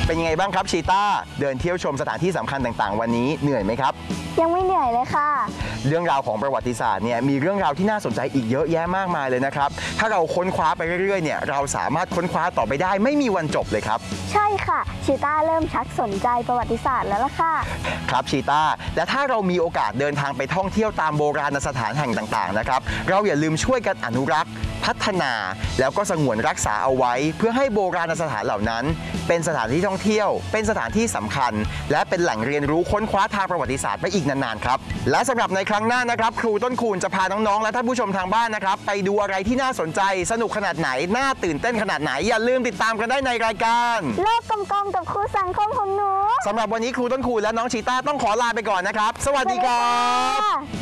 เป็นยังไงบ้างครับชีต้าเดินเที่ยวชมสถานที่สำคัญต่างๆวันนี้เหนื่อยไหมครับยังไม่เหนื่อยเลยค่ะเรื่องราวของประวัติศาสตร์เนี่ยมีเรื่องราวที่น่าสนใจอีกเยอะแยะมากมายเลยนะครับถ้าเราค้นคว้าไปเรื่อยๆเนี่ยเราสามารถค้นคว้าต่อไปได้ไม่มีวันจบเลยครับใช่ค่ะชีต้าเริ่มชักสนใจประวัติศาสตร์แล้วล่ะค่ะครับชีต้าและถ้าเรามีโอกาสเดินทางไปท่องเที่ยวตามโบราณสถานแห่งต่างๆนะครับเราอย่าลืมช่วยกันอนุรักษ์พัฒนาแล้วก็สงวนรักษาเอาไว้เพื่อให้โบราณสถานเหล่านั้นเป็นสถานที่ท่องเที่ยวเป็นสถานที่สำคัญและเป็นแหล่งเรียนรู้ค้นคว้าทางประวัติศาสตร์ไปอีกนานๆครับและสำหรับในครั้งหน้านะครับครูต้นคูณจะพาน้องๆและท่านผู้ชมทางบ้านนะครับไปดูอะไรที่น่าสนใจสนุกขนาดไหนน่าตื่นเต้นขนาดไหนอย่าลืมติดตามกันได้ในรายการโลกกลมๆกับครูสังคมของหนูสำหรับวันนี้ครูต้นคูณและน้องชีต้าต้องขอลาไปก่อนนะครับสวัสดีครับ